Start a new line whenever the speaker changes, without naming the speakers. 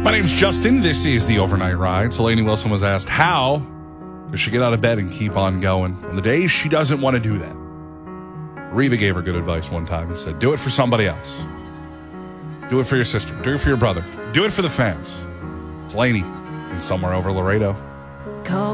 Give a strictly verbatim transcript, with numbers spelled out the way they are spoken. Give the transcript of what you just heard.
My name's Justin. This is the Overnight Ride. So Lainey Wilson was asked, how does she get out of bed and keep on going on the days she doesn't want to do that? Reba gave her good advice one time and said, do it for somebody else. Do it for your sister. Do it for your brother. Do it for the fans. It's Lainey in Somewhere Over Laredo.
Call